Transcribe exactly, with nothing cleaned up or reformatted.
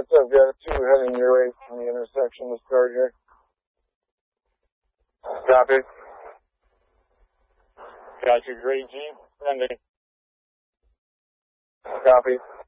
Jets, I've got two heading your way from the intersection to start here. Copy. Got you, Grade G. Sending. Copy.